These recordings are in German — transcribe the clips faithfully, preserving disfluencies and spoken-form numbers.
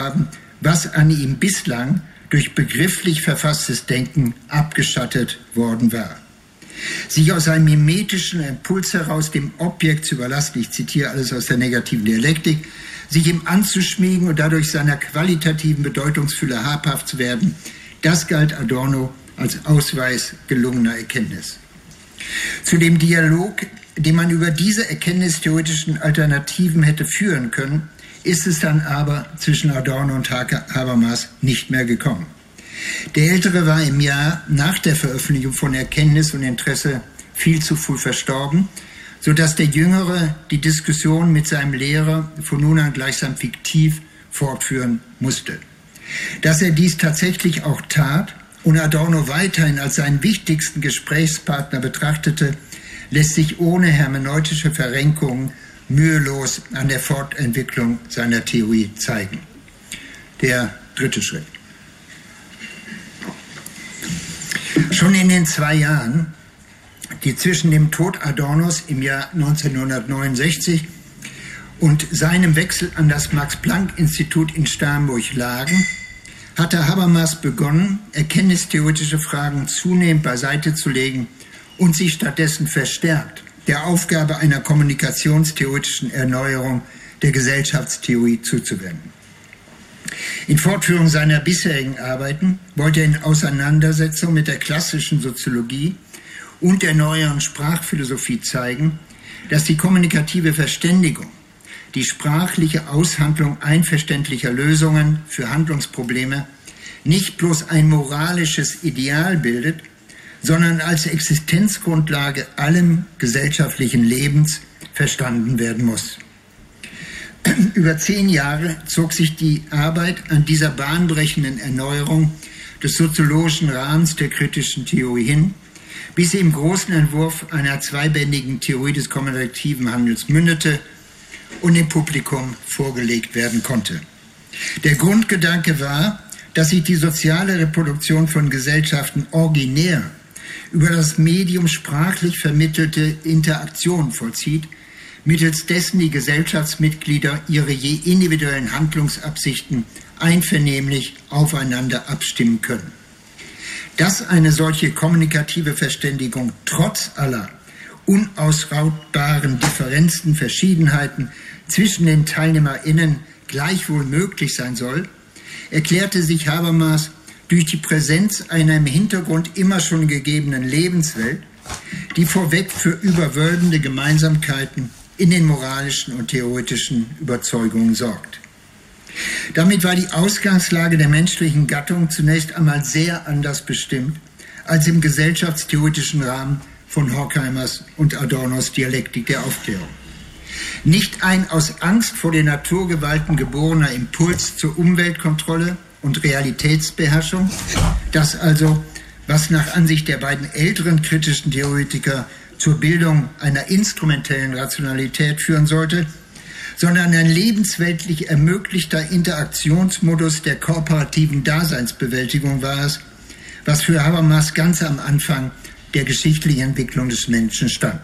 haben, was an ihm bislang durch begrifflich verfasstes Denken abgeschattet worden war. Sich aus einem mimetischen Impuls heraus dem Objekt zu überlassen, ich zitiere alles aus der negativen Dialektik, sich ihm anzuschmiegen und dadurch seiner qualitativen Bedeutungsfülle habhaft zu werden, das galt Adorno als Ausweis gelungener Erkenntnis. Zu dem Dialog, den man über diese erkenntnistheoretischen Alternativen hätte führen können, ist es dann aber zwischen Adorno und Habermas nicht mehr gekommen. Der Ältere war im Jahr nach der Veröffentlichung von Erkenntnis und Interesse viel zu früh verstorben, sodass der Jüngere die Diskussion mit seinem Lehrer von nun an gleichsam fiktiv fortführen musste. Dass er dies tatsächlich auch tat und Adorno weiterhin als seinen wichtigsten Gesprächspartner betrachtete, lässt sich ohne hermeneutische Verrenkungen mühelos an der Fortentwicklung seiner Theorie zeigen. Der dritte Schritt. Schon in den zwei Jahren, die zwischen dem Tod Adornos im Jahr neunzehnhundertneunundsechzig und seinem Wechsel an das Max-Planck-Institut in Starnberg lagen, hatte Habermas begonnen, erkenntnistheoretische Fragen zunehmend beiseite zu legen und sich stattdessen verstärkt der Aufgabe einer kommunikationstheoretischen Erneuerung der Gesellschaftstheorie zuzuwenden. In Fortführung seiner bisherigen Arbeiten wollte er in Auseinandersetzung mit der klassischen Soziologie und der neueren Sprachphilosophie zeigen, dass die kommunikative Verständigung, die sprachliche Aushandlung einverständlicher Lösungen für Handlungsprobleme nicht bloß ein moralisches Ideal bildet, sondern als Existenzgrundlage allen gesellschaftlichen Lebens verstanden werden muss. Über zehn Jahre zog sich die Arbeit an dieser bahnbrechenden Erneuerung des soziologischen Rahmens der kritischen Theorie hin, bis sie im großen Entwurf einer zweibändigen Theorie des kommunikativen Handels mündete und dem Publikum vorgelegt werden konnte. Der Grundgedanke war, dass sich die soziale Reproduktion von Gesellschaften originär über das Medium sprachlich vermittelte Interaktion vollzieht, mittels dessen die Gesellschaftsmitglieder ihre je individuellen Handlungsabsichten einvernehmlich aufeinander abstimmen können. Dass eine solche kommunikative Verständigung trotz aller unausrottbaren Differenzen, Verschiedenheiten zwischen den TeilnehmerInnen gleichwohl möglich sein soll, erklärte sich Habermas durch die Präsenz einer im Hintergrund immer schon gegebenen Lebenswelt, die vorweg für überwölbende Gemeinsamkeiten in den moralischen und theoretischen Überzeugungen sorgt. Damit war die Ausgangslage der menschlichen Gattung zunächst einmal sehr anders bestimmt als im gesellschaftstheoretischen Rahmen von Horkheimers und Adornos Dialektik der Aufklärung. Nicht ein aus Angst vor den Naturgewalten geborener Impuls zur Umweltkontrolle und Realitätsbeherrschung, das also, was nach Ansicht der beiden älteren kritischen Theoretiker zur Bildung einer instrumentellen Rationalität führen sollte, sondern ein lebensweltlich ermöglichter Interaktionsmodus der kooperativen Daseinsbewältigung war es, was für Habermas ganz am Anfang der geschichtlichen Entwicklung des Menschen stand.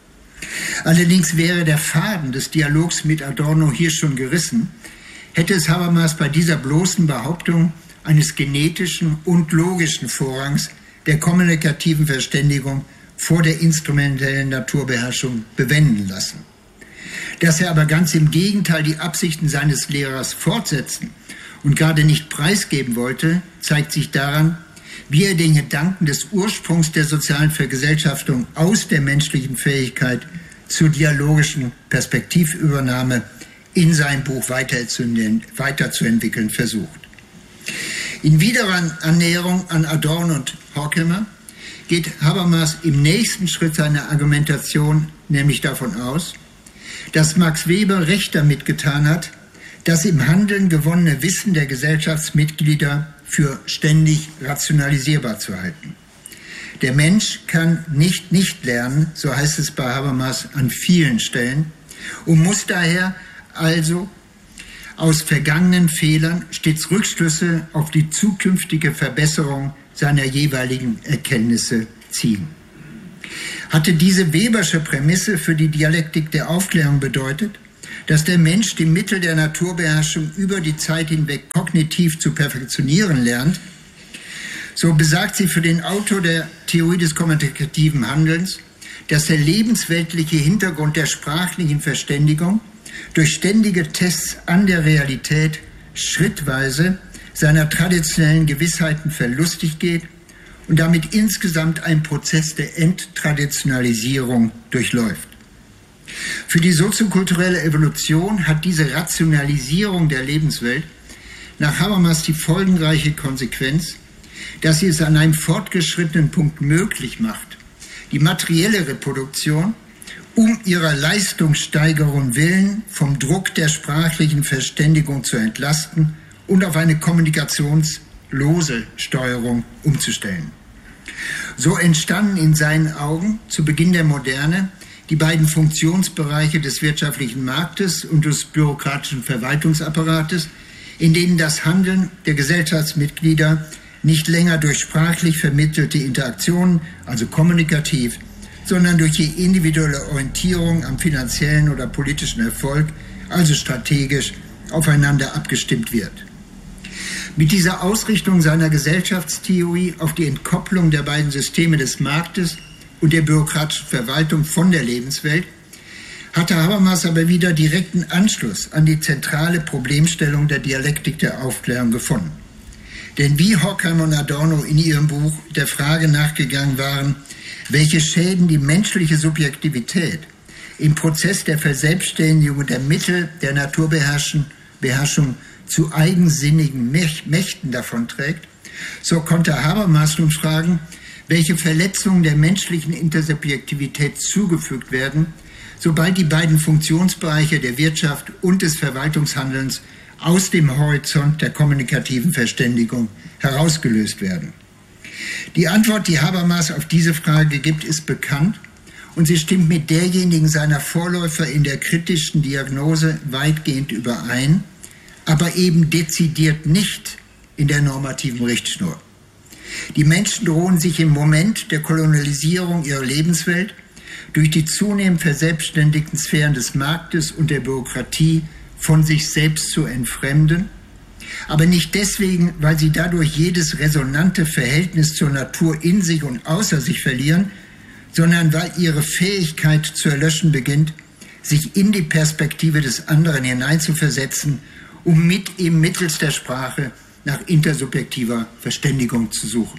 Allerdings wäre der Faden des Dialogs mit Adorno hier schon gerissen, hätte es Habermas bei dieser bloßen Behauptung eines genetischen und logischen Vorrangs der kommunikativen Verständigung vor der instrumentellen Naturbeherrschung bewenden lassen. Dass er aber ganz im Gegenteil die Absichten seines Lehrers fortsetzen und gerade nicht preisgeben wollte, zeigt sich daran, wie er den Gedanken des Ursprungs der sozialen Vergesellschaftung aus der menschlichen Fähigkeit zur dialogischen Perspektivübernahme in seinem Buch weiterzuentwickeln versucht. In wiederer Annäherung an Adorno und Horkheimer geht Habermas im nächsten Schritt seiner Argumentation nämlich davon aus, dass Max Weber recht damit getan hat, das im Handeln gewonnene Wissen der Gesellschaftsmitglieder für ständig rationalisierbar zu halten. Der Mensch kann nicht nicht lernen, so heißt es bei Habermas an vielen Stellen, und muss daher also aus vergangenen Fehlern stets Rückschlüsse auf die zukünftige Verbesserung seiner jeweiligen Erkenntnisse ziehen. Hatte diese Webersche Prämisse für die Dialektik der Aufklärung bedeutet, dass der Mensch die Mittel der Naturbeherrschung über die Zeit hinweg kognitiv zu perfektionieren lernt, so besagt sie für den Autor der Theorie des kommunikativen Handelns, dass der lebensweltliche Hintergrund der sprachlichen Verständigung durch ständige Tests an der Realität schrittweise seiner traditionellen Gewissheiten verlustig geht und damit insgesamt ein Prozess der Enttraditionalisierung durchläuft. Für die soziokulturelle Evolution hat diese Rationalisierung der Lebenswelt nach Habermas die folgenreiche Konsequenz, dass sie es an einem fortgeschrittenen Punkt möglich macht, die materielle Reproduktion um ihrer Leistungssteigerung willen vom Druck der sprachlichen Verständigung zu entlasten und auf eine kommunikationslose Steuerung umzustellen. So entstanden in seinen Augen zu Beginn der Moderne die beiden Funktionsbereiche des wirtschaftlichen Marktes und des bürokratischen Verwaltungsapparates, in denen das Handeln der Gesellschaftsmitglieder nicht länger durch sprachlich vermittelte Interaktionen, also kommunikativ, sondern durch die individuelle Orientierung am finanziellen oder politischen Erfolg, also strategisch, aufeinander abgestimmt wird. Mit dieser Ausrichtung seiner Gesellschaftstheorie auf die Entkopplung der beiden Systeme des Marktes und der bürokratischen Verwaltung von der Lebenswelt hatte Habermas aber wieder direkten Anschluss an die zentrale Problemstellung der Dialektik der Aufklärung gefunden. Denn wie Horkheimer und Adorno in ihrem Buch der Frage nachgegangen waren, welche Schäden die menschliche Subjektivität im Prozess der Verselbstständigung der Mittel der Naturbeherrschung zu eigensinnigen Mächten davonträgt, so konnte Habermas nun fragen, welche Verletzungen der menschlichen Intersubjektivität zugefügt werden, sobald die beiden Funktionsbereiche der Wirtschaft und des Verwaltungshandelns aus dem Horizont der kommunikativen Verständigung herausgelöst werden. Die Antwort, die Habermas auf diese Frage gibt, ist bekannt und sie stimmt mit derjenigen seiner Vorläufer in der kritischen Diagnose weitgehend überein, aber eben dezidiert nicht in der normativen Richtschnur. Die Menschen drohen sich im Moment der Kolonialisierung ihrer Lebenswelt durch die zunehmend verselbstständigten Sphären des Marktes und der Bürokratie von sich selbst zu entfremden, aber nicht deswegen, weil sie dadurch jedes resonante Verhältnis zur Natur in sich und außer sich verlieren, sondern weil ihre Fähigkeit zu erlöschen beginnt, sich in die Perspektive des anderen hineinzuversetzen, um mit ihm mittels der Sprache nach intersubjektiver Verständigung zu suchen.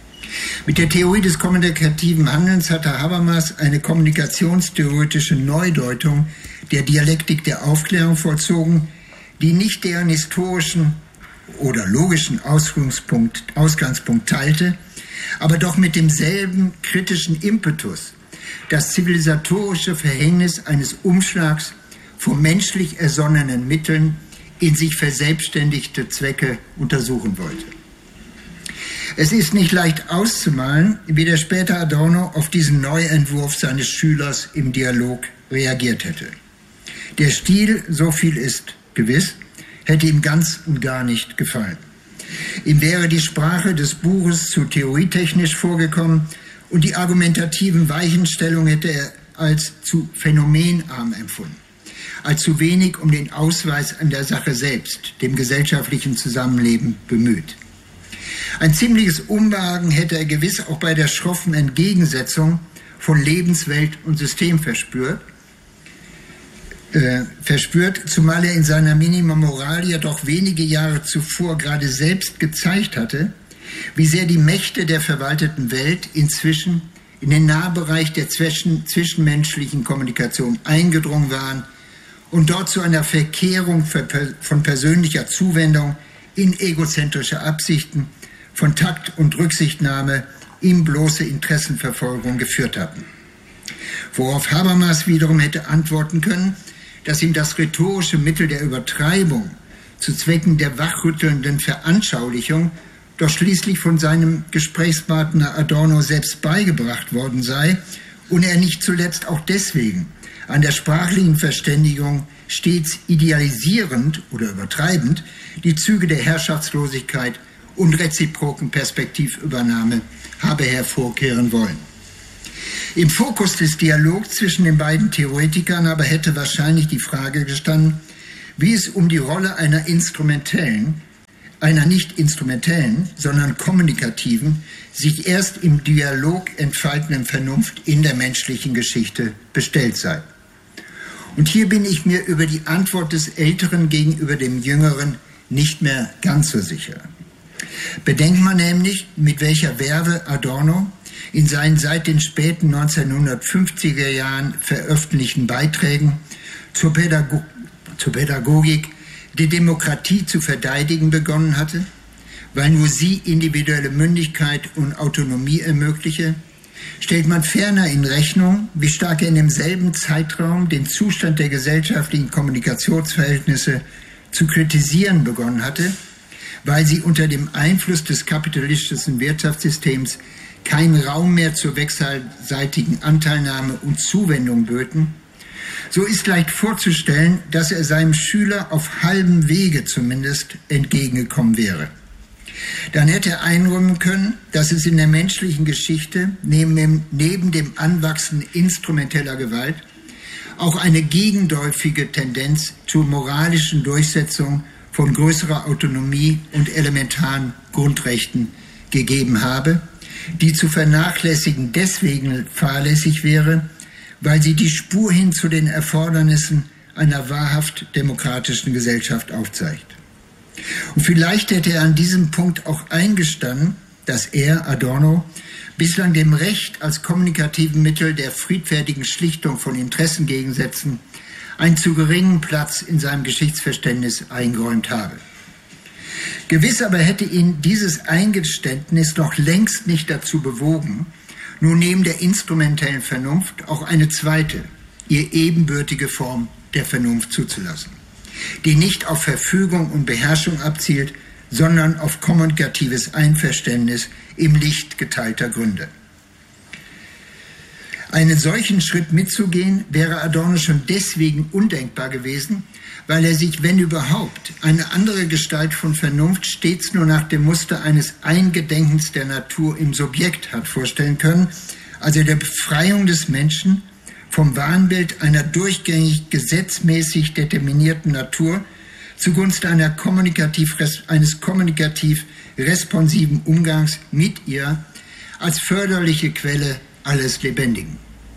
Mit der Theorie des kommunikativen Handelns hatte Habermas eine kommunikationstheoretische Neudeutung der Dialektik der Aufklärung vollzogen, die nicht deren historischen oder logischen Ausgangspunkt, Ausgangspunkt teilte, aber doch mit demselben kritischen Impetus das zivilisatorische Verhängnis eines Umschlags von menschlich ersonnenen Mitteln in sich verselbstständigte Zwecke untersuchen wollte. Es ist nicht leicht auszumalen, wie der später Adorno auf diesen Neuentwurf seines Schülers im Dialog reagiert hätte. Der Stil, so viel ist gewiss, hätte ihm ganz und gar nicht gefallen. Ihm wäre die Sprache des Buches zu theorietechnisch vorgekommen und die argumentativen Weichenstellungen hätte er als zu phänomenarm empfunden, als zu wenig um den Ausweis an der Sache selbst, dem gesellschaftlichen Zusammenleben, bemüht. Ein ziemliches Unbehagen hätte er gewiss auch bei der schroffen Entgegensetzung von Lebenswelt und System verspürt, äh, verspürt, zumal er in seiner Minima Moralia doch wenige Jahre zuvor gerade selbst gezeigt hatte, wie sehr die Mächte der verwalteten Welt inzwischen in den Nahbereich der zwischen, zwischenmenschlichen Kommunikation eingedrungen waren und dort zu einer Verkehrung von persönlicher Zuwendung in egozentrische Absichten, von Takt und Rücksichtnahme in bloße Interessenverfolgung geführt hatten. Worauf Habermas wiederum hätte antworten können, dass ihm das rhetorische Mittel der Übertreibung zu Zwecken der wachrüttelnden Veranschaulichung doch schließlich von seinem Gesprächspartner Adorno selbst beigebracht worden sei und er nicht zuletzt auch deswegen an der sprachlichen Verständigung stets idealisierend oder übertreibend die Züge der Herrschaftslosigkeit und reziproken Perspektivübernahme habe hervorkehren wollen. Im Fokus des Dialogs zwischen den beiden Theoretikern aber hätte wahrscheinlich die Frage gestanden, wie es um die Rolle einer instrumentellen, einer nicht instrumentellen, sondern kommunikativen, sich erst im Dialog entfaltenden Vernunft in der menschlichen Geschichte bestellt sei. Und hier bin ich mir über die Antwort des Älteren gegenüber dem Jüngeren nicht mehr ganz so sicher. Bedenkt man nämlich, mit welcher Verve Adorno in seinen seit den späten neunzehnhundertfünfziger Jahren veröffentlichten Beiträgen zur, Pädago- zur Pädagogik die Demokratie zu verteidigen begonnen hatte, weil nur sie individuelle Mündigkeit und Autonomie ermögliche, stellt man ferner in Rechnung, wie stark er in demselben Zeitraum den Zustand der gesellschaftlichen Kommunikationsverhältnisse zu kritisieren begonnen hatte, weil sie unter dem Einfluss des kapitalistischen Wirtschaftssystems keinen Raum mehr zur wechselseitigen Anteilnahme und Zuwendung böten, so ist leicht vorzustellen, dass er seinem Schüler auf halbem Wege zumindest entgegengekommen wäre. Dann hätte er einräumen können, dass es in der menschlichen Geschichte neben dem, neben dem Anwachsen instrumenteller Gewalt auch eine gegenläufige Tendenz zur moralischen Durchsetzung von größerer Autonomie und elementaren Grundrechten gegeben habe, die zu vernachlässigen deswegen fahrlässig wäre, weil sie die Spur hin zu den Erfordernissen einer wahrhaft demokratischen Gesellschaft aufzeigt. Und vielleicht hätte er an diesem Punkt auch eingestanden, dass er, Adorno, bislang dem Recht als kommunikativen Mittel der friedfertigen Schlichtung von Interessengegensätzen einen zu geringen Platz in seinem Geschichtsverständnis eingeräumt habe. Gewiss aber hätte ihn dieses Eingeständnis noch längst nicht dazu bewogen, nun neben der instrumentellen Vernunft auch eine zweite, ihr ebenbürtige Form der Vernunft zuzulassen, die nicht auf Verfügung und Beherrschung abzielt, sondern auf kommunikatives Einverständnis im Licht geteilter Gründe. Einen solchen Schritt mitzugehen, wäre Adorno schon deswegen undenkbar gewesen, weil er sich, wenn überhaupt, eine andere Gestalt von Vernunft stets nur nach dem Muster eines Eingedenkens der Natur im Subjekt hat vorstellen können, also der Befreiung des Menschen vom Wahnbild einer durchgängig gesetzmäßig determinierten Natur zugunsten einer kommunikativ, eines kommunikativ responsiven Umgangs mit ihr als förderliche Quelle alles Lebendigen.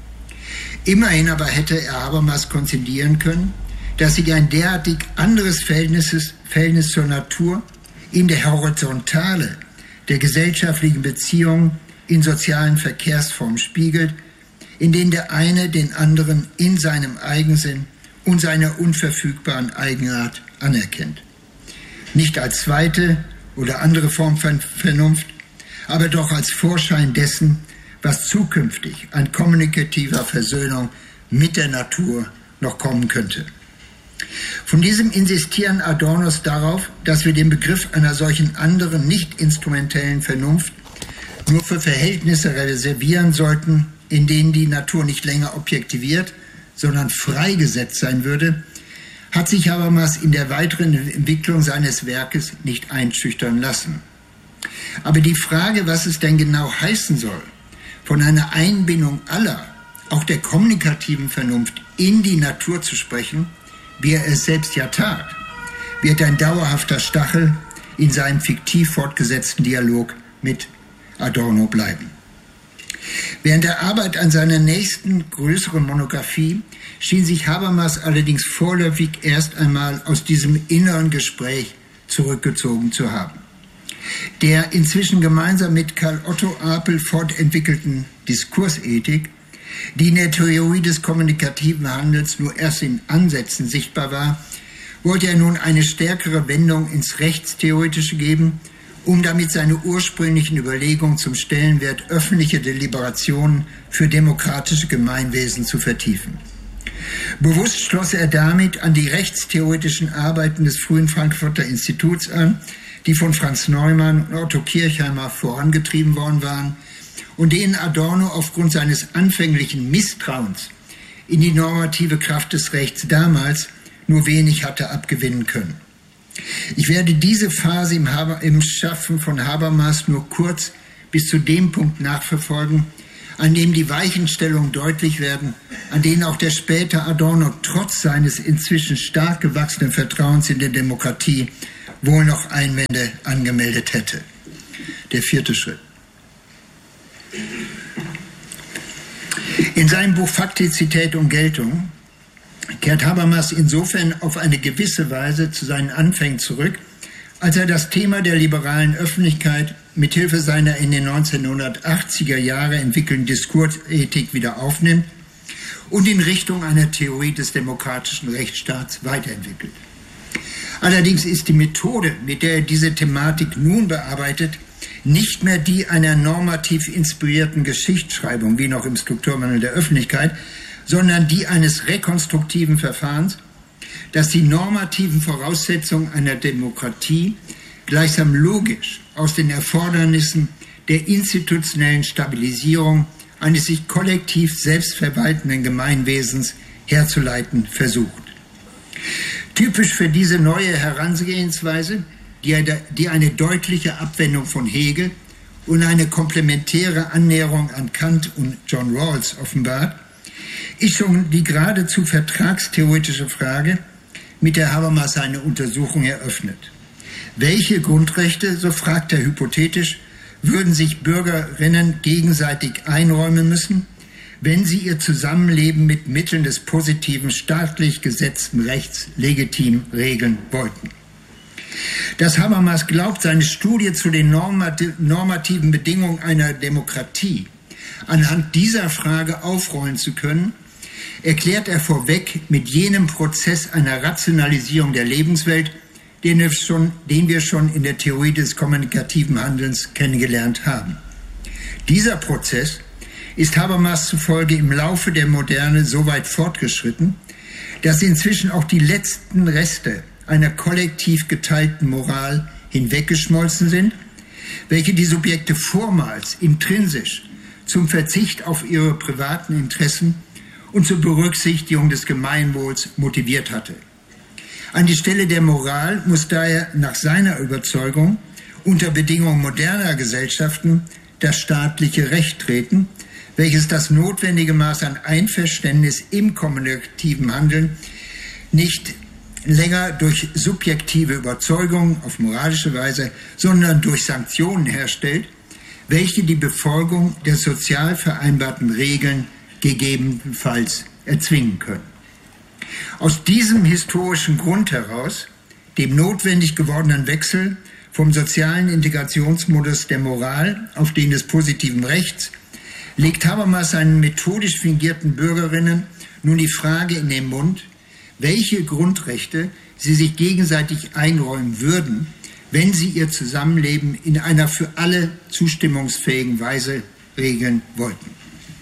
Immerhin aber hätte er Habermas konzidieren können, dass sich ein derartig anderes Verhältnis, Verhältnis zur Natur in der Horizontale der gesellschaftlichen Beziehungen in sozialen Verkehrsformen spiegelt, in denen der eine den anderen in seinem Eigensinn und seiner unverfügbaren Eigenart anerkennt. Nicht als zweite oder andere Form von Vernunft, aber doch als Vorschein dessen, was zukünftig an kommunikativer Versöhnung mit der Natur noch kommen könnte. Von diesem Insistieren Adornos darauf, dass wir den Begriff einer solchen anderen, nicht instrumentellen Vernunft nur für Verhältnisse reservieren sollten, in denen die Natur nicht länger objektiviert, sondern freigesetzt sein würde, hat sich Habermas in der weiteren Entwicklung seines Werkes nicht einschüchtern lassen. Aber die Frage, was es denn genau heißen soll, von einer Einbindung aller, auch der kommunikativen Vernunft, in die Natur zu sprechen, wie er es selbst ja tat, wird ein dauerhafter Stachel in seinem fiktiv fortgesetzten Dialog mit Adorno bleiben. Während der Arbeit an seiner nächsten größeren Monographie schien sich Habermas allerdings vorläufig erst einmal aus diesem inneren Gespräch zurückgezogen zu haben. Der inzwischen gemeinsam mit Karl Otto Apel fortentwickelten Diskursethik, die in der Theorie des kommunikativen Handelns nur erst in Ansätzen sichtbar war, wollte er nun eine stärkere Wendung ins Rechtstheoretische geben, um damit seine ursprünglichen Überlegungen zum Stellenwert öffentlicher Deliberationen für demokratische Gemeinwesen zu vertiefen. Bewusst schloss er damit an die rechtstheoretischen Arbeiten des frühen Frankfurter Instituts an, die von Franz Neumann und Otto Kirchheimer vorangetrieben worden waren und denen Adorno aufgrund seines anfänglichen Misstrauens in die normative Kraft des Rechts damals nur wenig hatte abgewinnen können. Ich werde diese Phase im, Haber, im Schaffen von Habermas nur kurz bis zu dem Punkt nachverfolgen, an dem die Weichenstellungen deutlich werden, an denen auch der späte Adorno trotz seines inzwischen stark gewachsenen Vertrauens in die Demokratie wohl noch Einwände angemeldet hätte. Der vierte Schritt. In seinem Buch Faktizität und Geltung kehrt Habermas insofern auf eine gewisse Weise zu seinen Anfängen zurück, als er das Thema der liberalen Öffentlichkeit mithilfe seiner in den neunzehnhundertachtziger Jahre entwickelten Diskursethik wieder aufnimmt und in Richtung einer Theorie des demokratischen Rechtsstaats weiterentwickelt. Allerdings ist die Methode, mit der er diese Thematik nun bearbeitet, nicht mehr die einer normativ inspirierten Geschichtsschreibung, wie noch im Strukturwandel der Öffentlichkeit, sondern die eines rekonstruktiven Verfahrens, das die normativen Voraussetzungen einer Demokratie gleichsam logisch aus den Erfordernissen der institutionellen Stabilisierung eines sich kollektiv selbstverwaltenden Gemeinwesens herzuleiten versucht. Typisch für diese neue Herangehensweise, die, die eine deutliche Abwendung von Hegel und eine komplementäre Annäherung an Kant und John Rawls offenbart, ist schon die geradezu vertragstheoretische Frage, mit der Habermas seine Untersuchung eröffnet. Welche Grundrechte, so fragt er hypothetisch, würden sich Bürgerinnen gegenseitig einräumen müssen, wenn sie ihr Zusammenleben mit Mitteln des positiven staatlich gesetzten Rechts legitim regeln wollten? Dass Habermas glaubt, seine Studie zu den normativen Bedingungen einer Demokratie anhand dieser Frage aufrollen zu können, erklärt er vorweg mit jenem Prozess einer Rationalisierung der Lebenswelt, den wir schon, den wir schon in der Theorie des kommunikativen Handelns kennengelernt haben. Dieser Prozess ist Habermas zufolge im Laufe der Moderne so weit fortgeschritten, dass inzwischen auch die letzten Reste einer kollektiv geteilten Moral hinweggeschmolzen sind, welche die Subjekte vormals intrinsisch zum Verzicht auf ihre privaten Interessen und zur Berücksichtigung des Gemeinwohls motiviert hatte. An die Stelle der Moral muss daher nach seiner Überzeugung unter Bedingungen moderner Gesellschaften das staatliche Recht treten, welches das notwendige Maß an Einverständnis im kommunikativen Handeln nicht länger durch subjektive Überzeugungen auf moralische Weise, sondern durch Sanktionen herstellt, welche die Befolgung der sozial vereinbarten Regeln gegebenenfalls erzwingen können. Aus diesem historischen Grund heraus, dem notwendig gewordenen Wechsel vom sozialen Integrationsmodus der Moral auf den des positiven Rechts, legt Habermas seinen methodisch fingierten Bürgerinnen nun die Frage in den Mund, welche Grundrechte sie sich gegenseitig einräumen würden, wenn sie ihr Zusammenleben in einer für alle zustimmungsfähigen Weise regeln wollten.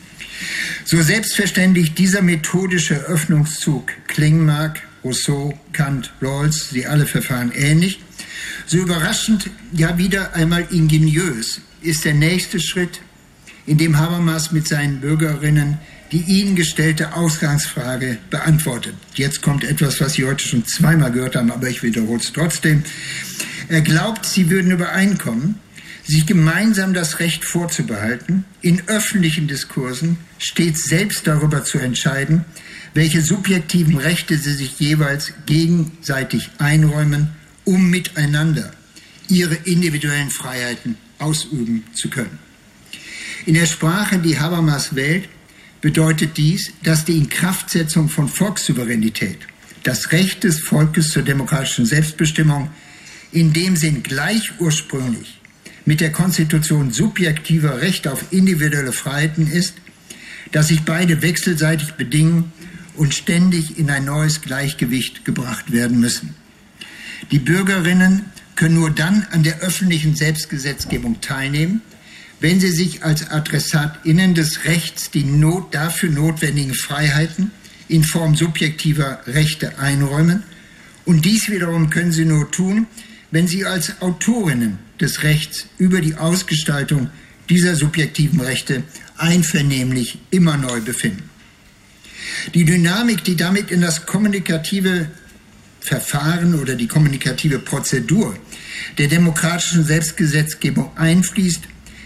So selbstverständlich dieser methodische Öffnungszug klingen mag, Rousseau, Kant, Rawls, sie alle verfahren ähnlich, so überraschend, ja wieder einmal ingeniös ist der nächste Schritt, in dem Habermas mit seinen Bürgerinnen die ihnen gestellte Ausgangsfrage beantwortet. Jetzt kommt etwas, was Sie heute schon zweimal gehört haben, aber ich wiederhole es trotzdem. Er glaubt, sie würden übereinkommen, sich gemeinsam das Recht vorzubehalten, in öffentlichen Diskursen stets selbst darüber zu entscheiden, welche subjektiven Rechte sie sich jeweils gegenseitig einräumen, um miteinander ihre individuellen Freiheiten ausüben zu können. In der Sprache, die Habermas wählt, bedeutet dies, dass die Inkraftsetzung von Volkssouveränität, das Recht des Volkes zur demokratischen Selbstbestimmung, in dem Sinn gleich ursprünglich mit der Konstitution subjektiver Rechte auf individuelle Freiheiten ist, dass sich beide wechselseitig bedingen und ständig in ein neues Gleichgewicht gebracht werden müssen. Die Bürgerinnen können nur dann an der öffentlichen Selbstgesetzgebung teilnehmen, wenn sie sich als AdressatInnen des Rechts die not, dafür notwendigen Freiheiten in Form subjektiver Rechte einräumen. Und dies wiederum können sie nur tun, wenn sie als Autorinnen des Rechts über die Ausgestaltung dieser subjektiven Rechte einvernehmlich immer neu befinden. Die Dynamik, die damit in das kommunikative Verfahren oder die kommunikative Prozedur der demokratischen Selbstgesetzgebung einfließt,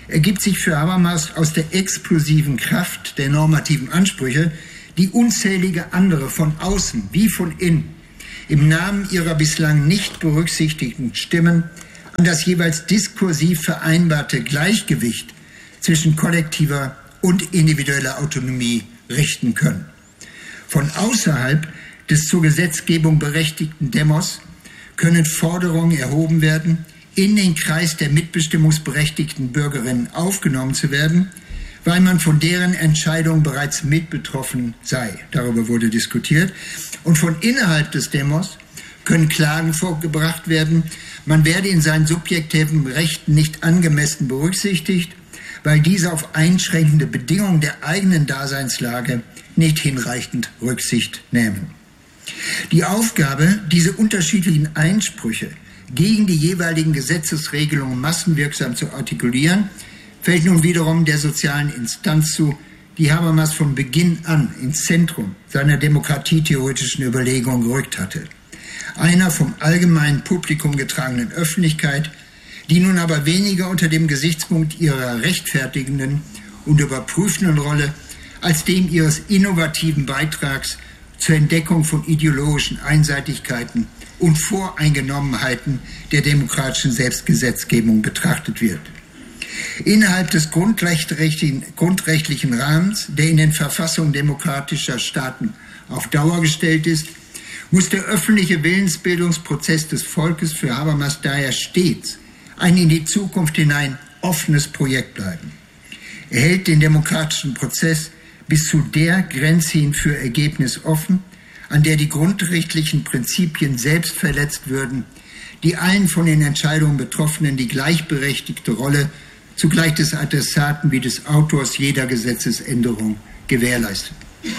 ergibt sich für Habermas aus der explosiven Kraft der normativen Ansprüche, die unzählige andere von außen wie von innen im Namen ihrer bislang nicht berücksichtigten Stimmen an das jeweils diskursiv vereinbarte Gleichgewicht zwischen kollektiver und individueller Autonomie richten können. Von außerhalb des zur Gesetzgebung berechtigten Demos können Forderungen erhoben werden, in den Kreis der mitbestimmungsberechtigten Bürgerinnen aufgenommen zu werden, weil man von deren Entscheidung bereits mit betroffen sei. Darüber wurde diskutiert. Und von innerhalb des Demos können Klagen vorgebracht werden, man werde in seinen subjektiven Rechten nicht angemessen berücksichtigt, weil diese auf einschränkende Bedingungen der eigenen Daseinslage nicht hinreichend Rücksicht nehmen. Die Aufgabe, diese unterschiedlichen Einsprüche gegen die jeweiligen Gesetzesregelungen massenwirksam zu artikulieren, fällt nun wiederum der sozialen Instanz zu, die Habermas von Beginn an ins Zentrum seiner demokratietheoretischen Überlegungen gerückt hatte. Einer vom allgemeinen Publikum getragenen Öffentlichkeit, die nun aber weniger unter dem Gesichtspunkt ihrer rechtfertigenden und überprüfenden Rolle als dem ihres innovativen Beitrags zur Entdeckung von ideologischen Einseitigkeiten und Voreingenommenheiten der demokratischen Selbstgesetzgebung betrachtet wird. Innerhalb des grundrechtlichen, grundrechtlichen Rahmens, der in den Verfassungen demokratischer Staaten auf Dauer gestellt ist, muss der öffentliche Willensbildungsprozess des Volkes für Habermas daher stets ein in die Zukunft hinein offenes Projekt bleiben. Er hält den demokratischen Prozess bis zu der Grenze hin für Ergebnis offen, an der die grundrechtlichen Prinzipien selbst verletzt würden, die allen von den Entscheidungen Betroffenen die gleichberechtigte Rolle zugleich des Adressaten wie des Autors jeder Gesetzesänderung gewährleistet.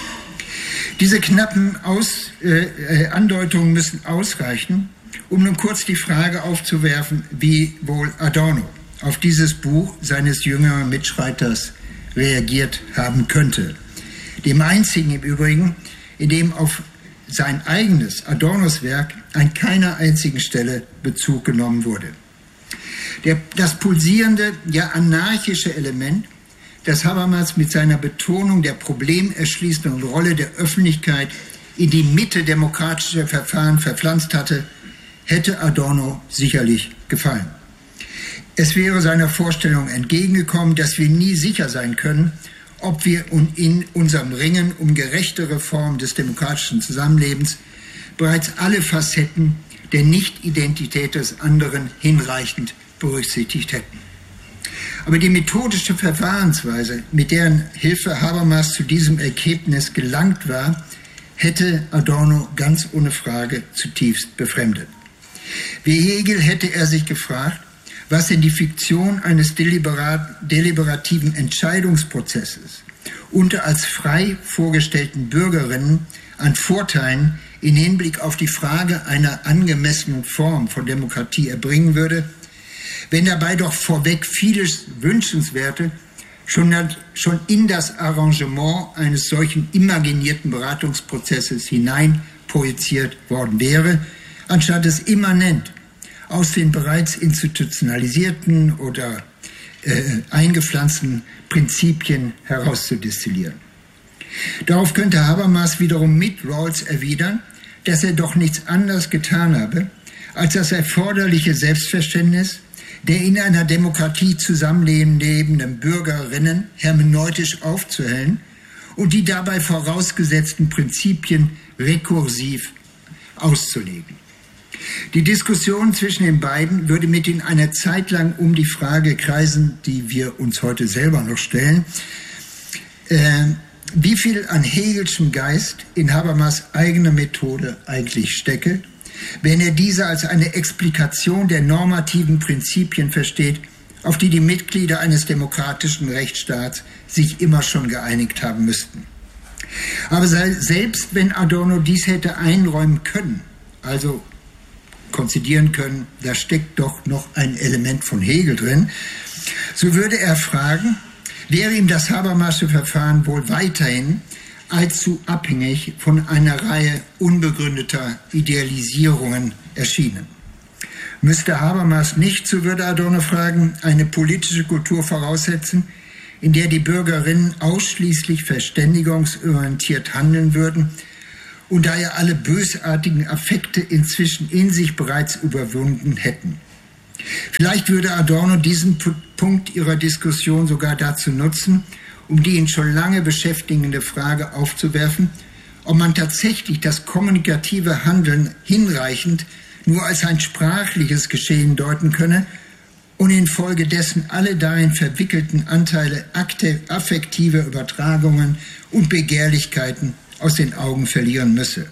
Diese knappen Aus, äh, Andeutungen müssen ausreichen, um nun kurz die Frage aufzuwerfen, wie wohl Adorno auf dieses Buch seines jüngeren Mitstreiters reagiert haben könnte. Dem einzigen im Übrigen, in dem auf sein eigenes Adornos Werk an keiner einzigen Stelle Bezug genommen wurde. Der, das pulsierende, ja anarchische Element, das Habermas mit seiner Betonung der problemerschließenden Rolle der Öffentlichkeit in die Mitte demokratischer Verfahren verpflanzt hatte, hätte Adorno sicherlich gefallen. Es wäre seiner Vorstellung entgegengekommen, dass wir nie sicher sein können, ob wir in unserem Ringen um gerechtere Formen des demokratischen Zusammenlebens bereits alle Facetten der Nicht-Identität des anderen hinreichend berücksichtigt hätten. Aber die methodische Verfahrensweise, mit deren Hilfe Habermas zu diesem Ergebnis gelangt war, hätte Adorno ganz ohne Frage zutiefst befremdet. Wie Hegel hätte er sich gefragt, was in die Fiktion eines deliberat, deliberativen Entscheidungsprozesses unter als frei vorgestellten Bürgerinnen an Vorteilen in Hinblick auf die Frage einer angemessenen Form von Demokratie erbringen würde, wenn dabei doch vorweg vieles Wünschenswerte schon, schon in das Arrangement eines solchen imaginierten Beratungsprozesses hinein projiziert worden wäre, anstatt es immanent aus den bereits institutionalisierten oder äh, eingepflanzten Prinzipien herauszudestillieren. Darauf könnte Habermas wiederum mit Rawls erwidern, dass er doch nichts anderes getan habe, als das erforderliche Selbstverständnis der in einer Demokratie zusammenlebenden Bürgerinnen hermeneutisch aufzuhellen und die dabei vorausgesetzten Prinzipien rekursiv auszulegen. Die Diskussion zwischen den beiden würde mit in einer Zeit lang um die Frage kreisen, die wir uns heute selber noch stellen, äh, wie viel an Hegelschem Geist in Habermas eigener Methode eigentlich stecke, wenn er diese als eine Explikation der normativen Prinzipien versteht, auf die die Mitglieder eines demokratischen Rechtsstaats sich immer schon geeinigt haben müssten. Aber selbst wenn Adorno dies hätte einräumen können, also konzidieren können, da steckt doch noch ein Element von Hegel drin, so würde er fragen, wäre ihm das Habermasche Verfahren wohl weiterhin allzu abhängig von einer Reihe unbegründeter Idealisierungen erschienen. Müsste Habermas nicht, so würde Adorno fragen, eine politische Kultur voraussetzen, in der die Bürgerinnen ausschließlich verständigungsorientiert handeln würden und daher alle bösartigen Affekte inzwischen in sich bereits überwunden hätten. Vielleicht würde Adorno diesen Punkt ihrer Diskussion sogar dazu nutzen, um die ihn schon lange beschäftigende Frage aufzuwerfen, ob man tatsächlich das kommunikative Handeln hinreichend nur als ein sprachliches Geschehen deuten könne und infolgedessen alle darin verwickelten Anteile affektive Übertragungen und Begehrlichkeiten aus den Augen verlieren müsse.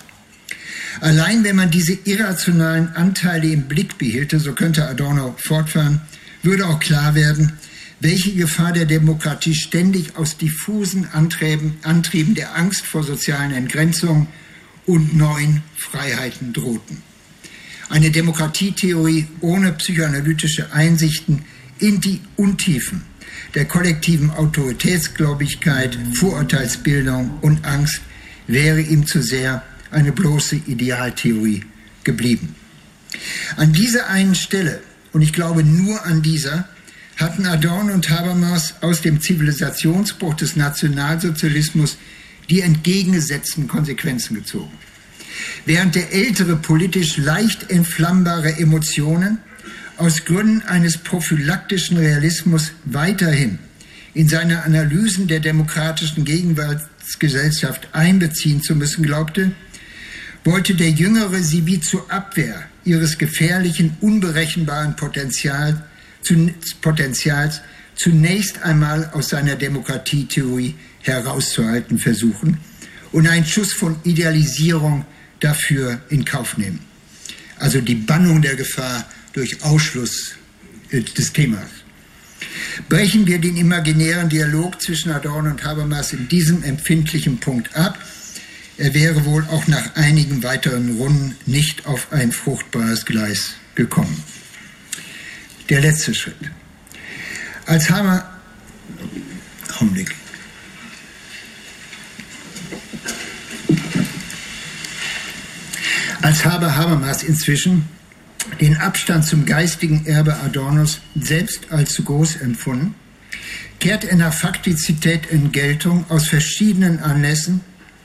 Allein wenn man diese irrationalen Anteile im Blick behielte, so könnte Adorno fortfahren, würde auch klar werden, welche Gefahr der Demokratie ständig aus diffusen Antrieben, Antrieben der Angst vor sozialen Entgrenzungen und neuen Freiheiten drohten. Eine Demokratietheorie ohne psychoanalytische Einsichten in die Untiefen der kollektiven Autoritätsgläubigkeit, Vorurteilsbildung und Angst wäre ihm zu sehr eine bloße Idealtheorie geblieben. An dieser einen Stelle, und ich glaube nur an dieser, hatten Adorno und Habermas aus dem Zivilisationsbruch des Nationalsozialismus die entgegengesetzten Konsequenzen gezogen. Während der ältere politisch leicht entflammbare Emotionen aus Gründen eines prophylaktischen Realismus weiterhin in seine Analysen der demokratischen Gegenwartsgesellschaft einbeziehen zu müssen glaubte, wollte der Jüngere sie wie zur Abwehr ihres gefährlichen, unberechenbaren Potenzial, Potenzials zunächst einmal aus seiner Demokratietheorie herauszuhalten versuchen und einen Schuss von Idealisierung dafür in Kauf nehmen. Also die Bannung der Gefahr durch Ausschluss des Themas. Brechen wir den imaginären Dialog zwischen Adorno und Habermas in diesem empfindlichen Punkt ab, er wäre wohl auch nach einigen weiteren Runden nicht auf ein fruchtbares Gleis gekommen. Der letzte Schritt. Als Haber... Augenblick. Als habe Habermas inzwischen den Abstand zum geistigen Erbe Adornos selbst als zu groß empfunden, kehrt er nach Faktizität in Geltung aus verschiedenen Anlässen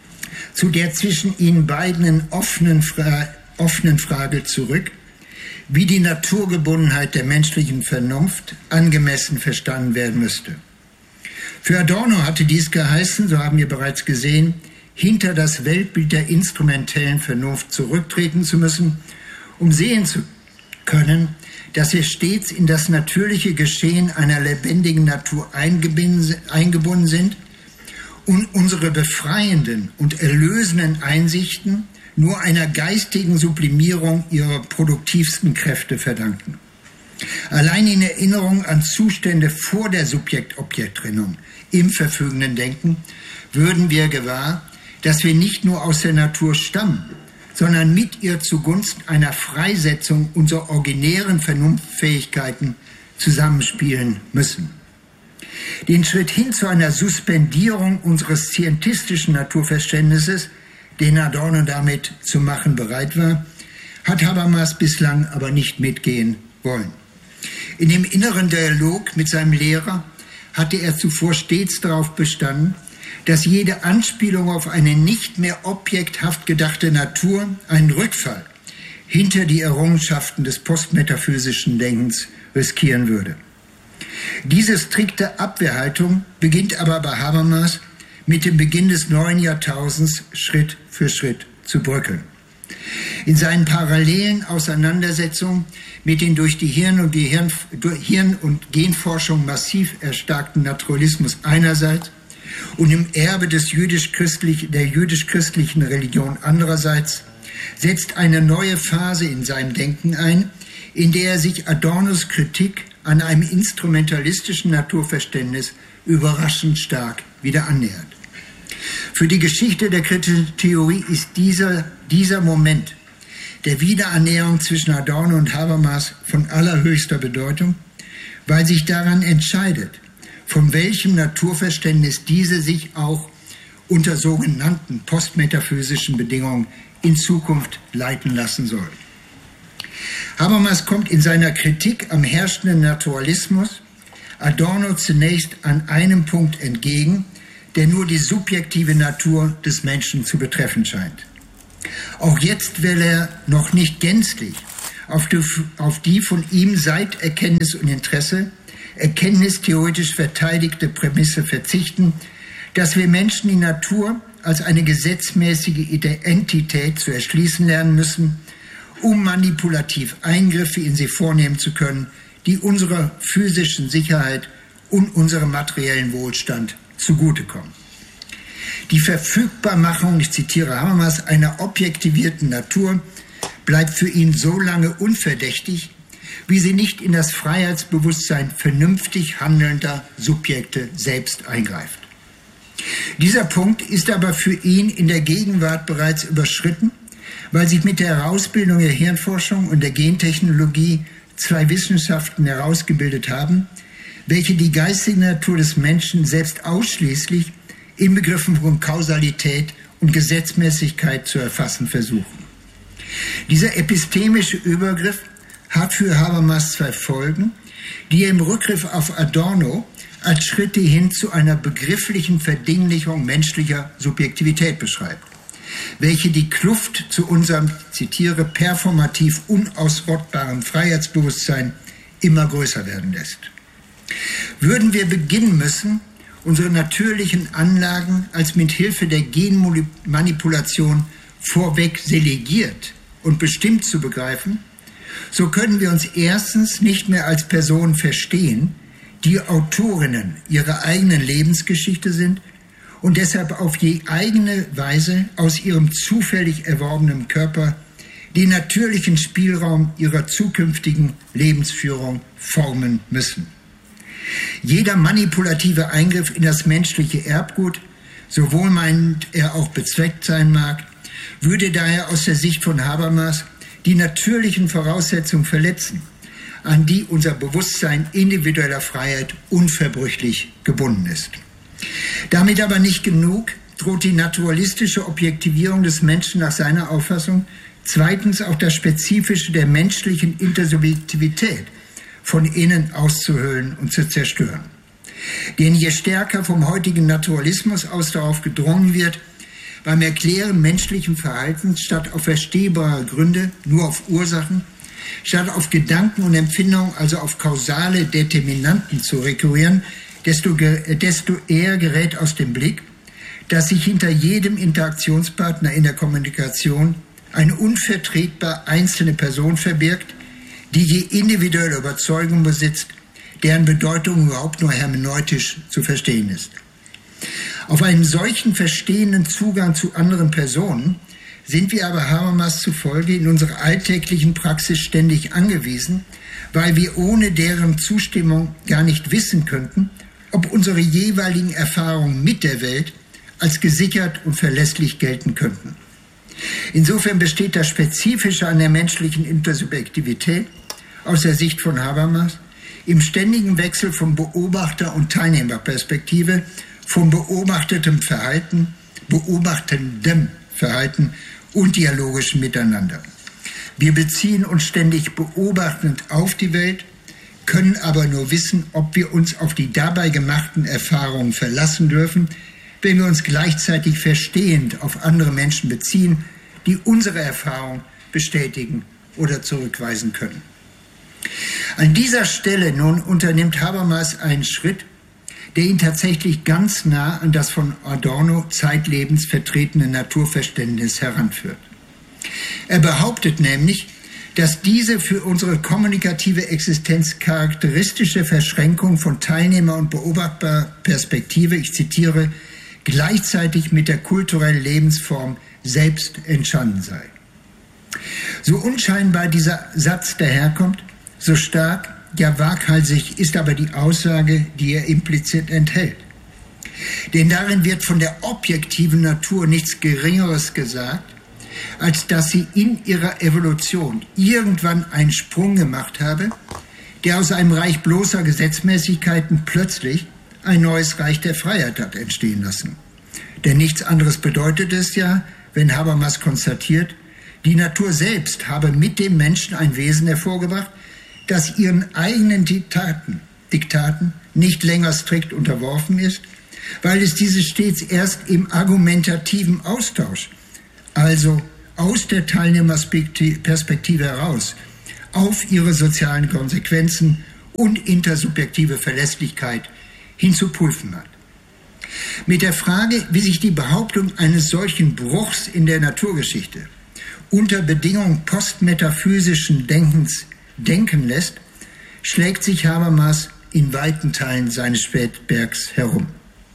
zu der zwischen ihnen beiden offenen, Fra- offenen Frage zurück, wie die Naturgebundenheit der menschlichen Vernunft angemessen verstanden werden müsste. Für Adorno hatte dies geheißen, so haben wir bereits gesehen, hinter das Weltbild der instrumentellen Vernunft zurücktreten zu müssen, um sehen zu können, dass wir stets in das natürliche Geschehen einer lebendigen Natur eingebunden sind und unsere befreienden und erlösenden Einsichten nur einer geistigen Sublimierung ihrer produktivsten Kräfte verdanken. Allein in Erinnerung an Zustände vor der Subjekt-Objekt-Trennung im verfügenden Denken würden wir gewahr, dass wir nicht nur aus der Natur stammen, sondern mit ihr zugunsten einer Freisetzung unserer originären Vernunftfähigkeiten zusammenspielen müssen. Den Schritt hin zu einer Suspendierung unseres scientistischen Naturverständnisses, den Adorno damit zu machen bereit war, hat Habermas bislang aber nicht mitgehen wollen. In dem inneren Dialog mit seinem Lehrer hatte er zuvor stets darauf bestanden, dass jede Anspielung auf eine nicht mehr objekthaft gedachte Natur einen Rückfall hinter die Errungenschaften des postmetaphysischen Denkens riskieren würde. Diese strikte Abwehrhaltung beginnt aber bei Habermas mit dem Beginn des neuen Jahrtausends Schritt für Schritt zu bröckeln. In seinen parallelen Auseinandersetzungen mit den durch die Hirn- und, Gehirn, Hirn- und Genforschung massiv erstarkten Naturalismus einerseits und im Erbe des jüdisch-christlich, der jüdisch-christlichen Religion andererseits setzt eine neue Phase in seinem Denken ein, in der er sich Adornos Kritik an einem instrumentalistischen Naturverständnis überraschend stark wieder annähert. Für die Geschichte der kritischen Theorie ist dieser, dieser Moment der Wiederannäherung zwischen Adorno und Habermas von allerhöchster Bedeutung, weil sich daran entscheidet, von welchem Naturverständnis diese sich auch unter sogenannten postmetaphysischen Bedingungen in Zukunft leiten lassen soll. Habermas kommt in seiner Kritik am herrschenden Naturalismus Adorno zunächst an einem Punkt entgegen, der nur die subjektive Natur des Menschen zu betreffen scheint. Auch jetzt will er noch nicht gänzlich auf die, auf die von ihm seit Erkenntnis und Interesse erkenntnistheoretisch verteidigte Prämisse verzichten, dass wir Menschen die Natur als eine gesetzmäßige Entität zu erschließen lernen müssen, um manipulativ Eingriffe in sie vornehmen zu können, die unserer physischen Sicherheit und unserem materiellen Wohlstand zugutekommen. Die Verfügbarmachung, ich zitiere Habermas, einer objektivierten Natur bleibt für ihn so lange unverdächtig, wie sie nicht in das Freiheitsbewusstsein vernünftig handelnder Subjekte selbst eingreift. Dieser Punkt ist aber für ihn in der Gegenwart bereits überschritten, weil sich mit der Herausbildung der Hirnforschung und der Gentechnologie zwei Wissenschaften herausgebildet haben, welche die geistige Natur des Menschen selbst ausschließlich in Begriffen von Kausalität und Gesetzmäßigkeit zu erfassen versuchen. Dieser epistemische Übergriff hat für Habermas zwei Folgen, die er im Rückgriff auf Adorno als Schritte hin zu einer begrifflichen Verdinglichung menschlicher Subjektivität beschreibt, welche die Kluft zu unserem, zitiere, performativ unausrottbaren Freiheitsbewusstsein immer größer werden lässt. Würden wir beginnen müssen, unsere natürlichen Anlagen als mit Hilfe der Genmanipulation vorweg selegiert und bestimmt zu begreifen, so können wir uns erstens nicht mehr als Personen verstehen, die Autorinnen ihrer eigenen Lebensgeschichte sind und deshalb auf je eigene Weise aus ihrem zufällig erworbenen Körper den natürlichen Spielraum ihrer zukünftigen Lebensführung formen müssen. Jeder manipulative Eingriff in das menschliche Erbgut, so wohlmeinend er auch bezweckt sein mag, würde daher aus der Sicht von Habermas die natürlichen Voraussetzungen verletzen, an die unser Bewusstsein individueller Freiheit unverbrüchlich gebunden ist. Damit aber nicht genug, droht die naturalistische Objektivierung des Menschen nach seiner Auffassung zweitens auch das Spezifische der menschlichen Intersubjektivität von innen auszuhöhlen und zu zerstören. Denn je stärker vom heutigen Naturalismus aus darauf gedrungen wird, beim Erklären menschlichen Verhaltens statt auf verstehbare Gründe nur auf Ursachen, statt auf Gedanken und Empfindungen, also auf kausale Determinanten zu rekurrieren, desto, desto eher gerät aus dem Blick, dass sich hinter jedem Interaktionspartner in der Kommunikation eine unvertretbar einzelne Person verbirgt, die je individuelle Überzeugung besitzt, deren Bedeutung überhaupt nur hermeneutisch zu verstehen ist. Auf einen solchen verstehenden Zugang zu anderen Personen sind wir aber Habermas zufolge in unserer alltäglichen Praxis ständig angewiesen, weil wir ohne deren Zustimmung gar nicht wissen könnten, ob unsere jeweiligen Erfahrungen mit der Welt als gesichert und verlässlich gelten könnten. Insofern besteht das Spezifische an der menschlichen Intersubjektivität aus der Sicht von Habermas im ständigen Wechsel von Beobachter- und Teilnehmerperspektive, von beobachtetem Verhalten, beobachtendem Verhalten und dialogischem Miteinander. Wir beziehen uns ständig beobachtend auf die Welt, können aber nur wissen, ob wir uns auf die dabei gemachten Erfahrungen verlassen dürfen, wenn wir uns gleichzeitig verstehend auf andere Menschen beziehen, die unsere Erfahrung bestätigen oder zurückweisen können. An dieser Stelle nun unternimmt Habermas einen Schritt, der ihn tatsächlich ganz nah an das von Adorno zeitlebens vertretene Naturverständnis heranführt. Er behauptet nämlich, dass diese für unsere kommunikative Existenz charakteristische Verschränkung von Teilnehmer- und Beobachterperspektive, ich zitiere, gleichzeitig mit der kulturellen Lebensform selbst entstanden sei. So unscheinbar dieser Satz daherkommt, so stark, ja waghalsig ist aber die Aussage, die er implizit enthält. Denn darin wird von der objektiven Natur nichts Geringeres gesagt, als dass sie in ihrer Evolution irgendwann einen Sprung gemacht habe, der aus einem Reich bloßer Gesetzmäßigkeiten plötzlich ein neues Reich der Freiheit hat entstehen lassen. Denn nichts anderes bedeutet es ja, wenn Habermas konstatiert, die Natur selbst habe mit dem Menschen ein Wesen hervorgebracht, das ihren eigenen Diktaten, Diktaten nicht länger strikt unterworfen ist, weil es diese stets erst im argumentativen Austausch, also aus der Teilnehmerperspektive heraus, auf ihre sozialen Konsequenzen und intersubjektive Verlässlichkeit hinzuprüfen hat. Mit der Frage, wie sich die Behauptung eines solchen Bruchs in der Naturgeschichte unter Bedingungen postmetaphysischen Denkens denken lässt, schlägt sich Habermas in weiten Teilen seines Spätwerks herum.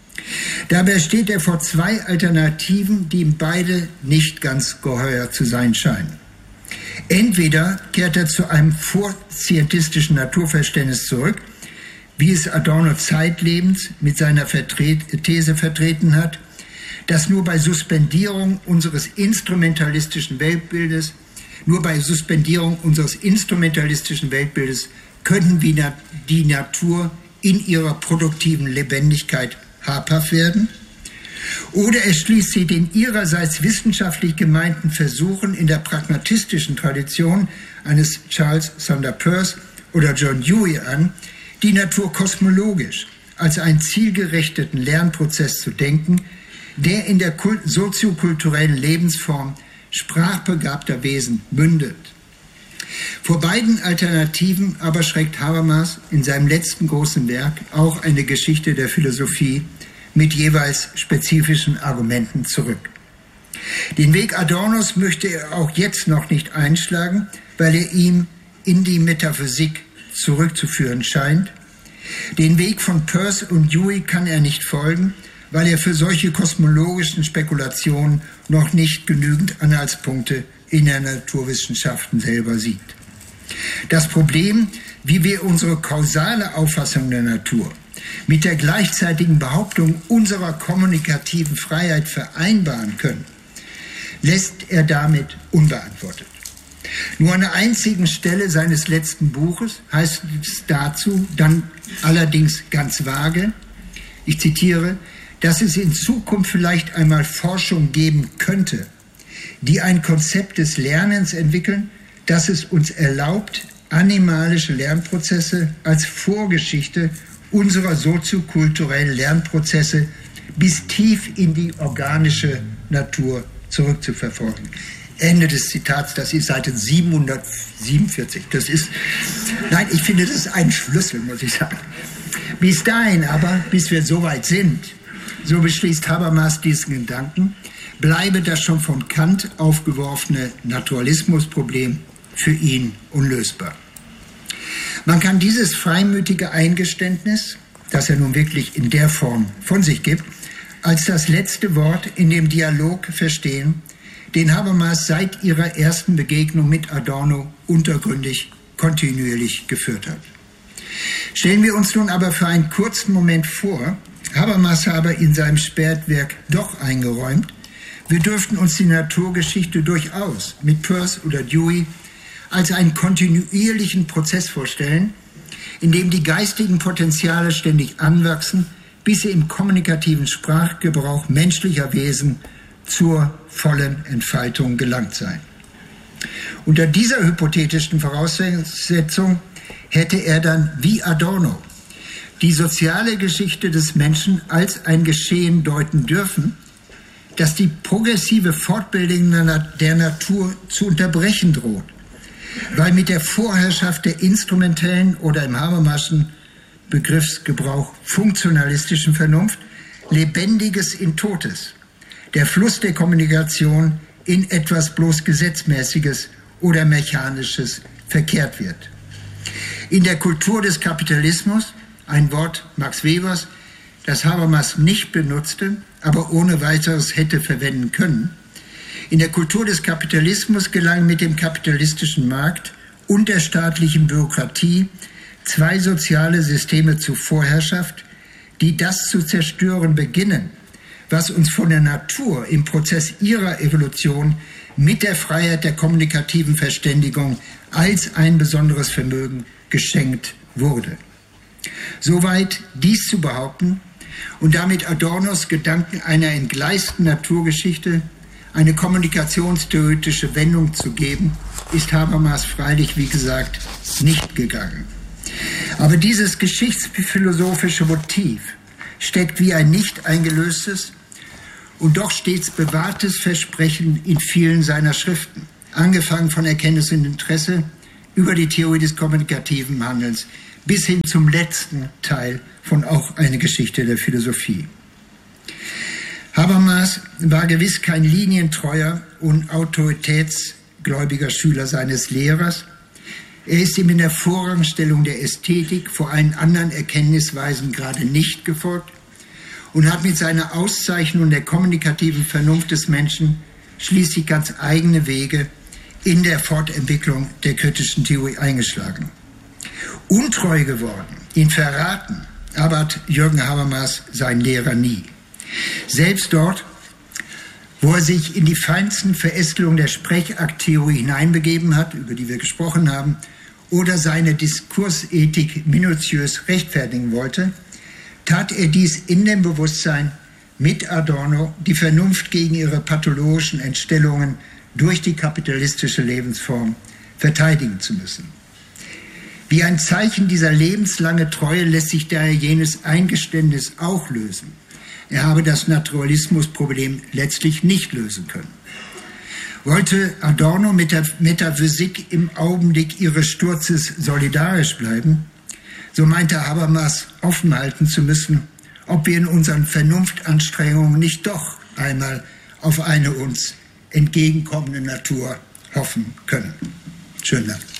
Dabei steht er vor zwei Alternativen, die ihm beide nicht ganz geheuer zu sein scheinen. Entweder kehrt er zu einem vorscientistischen Naturverständnis zurück, wie es Adorno zeitlebens mit seiner Vertret- These vertreten hat, dass nur bei Suspendierung unseres instrumentalistischen Weltbildes, nur bei Suspendierung unseres instrumentalistischen Weltbildes könnten wir die Natur in ihrer produktiven Lebendigkeit habhaft werden. Oder er schließt sie den ihrerseits wissenschaftlich gemeinten Versuchen in der pragmatistischen Tradition eines Charles Sanders Peirce oder John Dewey an, die Natur kosmologisch als einen zielgerichteten Lernprozess zu denken, der in der soziokulturellen Lebensform sprachbegabter Wesen mündet. Vor beiden Alternativen aber schreckt Habermas in seinem letzten großen Werk auch eine Geschichte der Philosophie mit jeweils spezifischen Argumenten zurück. Den Weg Adornos möchte er auch jetzt noch nicht einschlagen, weil er ihm in die Metaphysik zurückzuführen scheint. Den Weg von Peirce und Dewey kann er nicht folgen, weil er für solche kosmologischen Spekulationen noch nicht genügend Anhaltspunkte in der Naturwissenschaften selber sieht. Das Problem, wie wir unsere kausale Auffassung der Natur mit der gleichzeitigen Behauptung unserer kommunikativen Freiheit vereinbaren können, lässt er damit unbeantwortet. Nur an einer einzigen Stelle seines letzten Buches heißt es dazu dann allerdings ganz vage, ich zitiere, dass es in Zukunft vielleicht einmal Forschung geben könnte, die ein Konzept des Lernens entwickeln, das es uns erlaubt, animalische Lernprozesse als Vorgeschichte unserer soziokulturellen Lernprozesse bis tief in die organische Natur zurückzuverfolgen. Ende des Zitats, das ist Seite siebenhundertsiebenundvierzig. Das ist, nein, ich finde, das ist ein Schlüssel, muss ich sagen. Bis dahin aber, bis wir so weit sind, so beschließt Habermas diesen Gedanken, bleibe das schon von Kant aufgeworfene Naturalismusproblem für ihn unlösbar. Man kann dieses freimütige Eingeständnis, das er nun wirklich in der Form von sich gibt, als das letzte Wort in dem Dialog verstehen, den Habermas seit ihrer ersten Begegnung mit Adorno untergründig kontinuierlich geführt hat. Stellen wir uns nun aber für einen kurzen Moment vor, Habermas habe in seinem Spätwerk doch eingeräumt, wir dürften uns die Naturgeschichte durchaus mit Peirce oder Dewey als einen kontinuierlichen Prozess vorstellen, in dem die geistigen Potenziale ständig anwachsen, bis sie im kommunikativen Sprachgebrauch menschlicher Wesen zur vollen Entfaltung gelangt seien. Unter dieser hypothetischen Voraussetzung hätte er dann wie Adorno die soziale Geschichte des Menschen als ein Geschehen deuten dürfen, das die progressive Fortbildung der Natur zu unterbrechen droht, weil mit der Vorherrschaft der instrumentellen oder im Habermaschen Begriffsgebrauch funktionalistischen Vernunft Lebendiges in Totes, der Fluss der Kommunikation in etwas bloß Gesetzmäßiges oder Mechanisches verkehrt wird. In der Kultur des Kapitalismus, ein Wort Max Webers, das Habermas nicht benutzte, aber ohne weiteres hätte verwenden können, in der Kultur des Kapitalismus gelangen mit dem kapitalistischen Markt und der staatlichen Bürokratie zwei soziale Systeme zur Vorherrschaft, die das zu zerstören beginnen, was uns von der Natur im Prozess ihrer Evolution mit der Freiheit der kommunikativen Verständigung als ein besonderes Vermögen geschenkt wurde. Soweit dies zu behaupten und damit Adornos Gedanken einer entgleisten Naturgeschichte eine kommunikationstheoretische Wendung zu geben, ist Habermas freilich, wie gesagt, nicht gegangen. Aber dieses geschichtsphilosophische Motiv steckt wie ein nicht eingelöstes und doch stets bewahrtes Versprechen in vielen seiner Schriften, angefangen von Erkenntnis und Interesse über die Theorie des kommunikativen Handelns bis hin zum letzten Teil von Auch eine Geschichte der Philosophie. Habermas war gewiss kein linientreuer und autoritätsgläubiger Schüler seines Lehrers. Er ist ihm in der Vorrangstellung der Ästhetik vor allen anderen Erkenntnisweisen gerade nicht gefolgt und hat mit seiner Auszeichnung der kommunikativen Vernunft des Menschen schließlich ganz eigene Wege in der Fortentwicklung der kritischen Theorie eingeschlagen. Untreu geworden, ihn verraten, aber hat Jürgen Habermas seinen Lehrer nie. Selbst dort, wo er sich in die feinsten Verästelungen der Sprechakttheorie hineinbegeben hat, über die wir gesprochen haben, oder seine Diskursethik minutiös rechtfertigen wollte, tat er dies in dem Bewusstsein, mit Adorno die Vernunft gegen ihre pathologischen Entstellungen durch die kapitalistische Lebensform verteidigen zu müssen. Wie ein Zeichen dieser lebenslangen Treue lässt sich daher jenes Eingeständnis auch lösen. Er habe das Naturalismusproblem letztlich nicht lösen können. Wollte Adorno mit der Metaphysik im Augenblick ihres Sturzes solidarisch bleiben, so meinte Habermas offen halten zu müssen, ob wir in unseren Vernunftanstrengungen nicht doch einmal auf eine uns entgegenkommende Natur hoffen können. Schönen Dank.